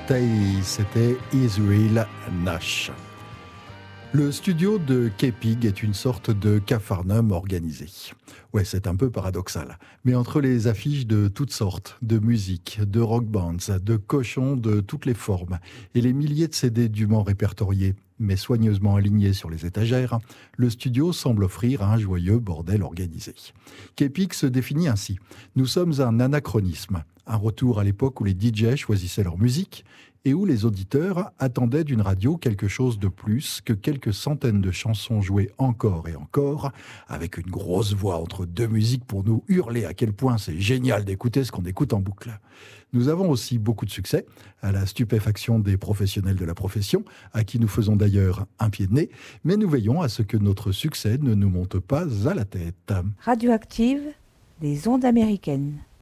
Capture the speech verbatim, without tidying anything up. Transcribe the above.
Stay, c'était Israel Nash. Le studio de K-Pig est une sorte de capharnaüm organisé. Ouais, c'est un peu paradoxal. Mais entre les affiches de toutes sortes, de musique, de rock bands, de cochons de toutes les formes, et les milliers de C D dûment répertoriés, mais soigneusement alignés sur les étagères, le studio semble offrir un joyeux bordel organisé. K-Pig se définit ainsi. Nous sommes un anachronisme, un retour à l'époque où les D J choisissaient leur musique, et où les auditeurs attendaient d'une radio quelque chose de plus que quelques centaines de chansons jouées encore et encore, avec une grosse voix entre deux musiques pour nous hurler à quel point c'est génial d'écouter ce qu'on écoute en boucle. Nous avons aussi beaucoup de succès, à la stupéfaction des professionnels de la profession, à qui nous faisons d'ailleurs un pied de nez, mais nous veillons à ce que notre succès ne nous monte pas à la tête. Radioactive, des ondes américaines.